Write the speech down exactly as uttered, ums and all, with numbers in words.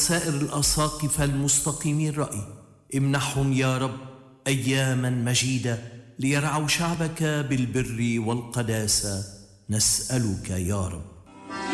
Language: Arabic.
وسائر الأساقفة المستقيمي الرأي، امنحهم يا رب أياما مجيدة ليرعوا شعبك بالبر والقداسة، نسألك يا رب.